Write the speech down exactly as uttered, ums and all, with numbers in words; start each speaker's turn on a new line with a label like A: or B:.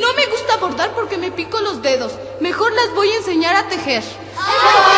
A: no me gusta bordar porque me pico los dedos. Mejor les voy a enseñar a tejer.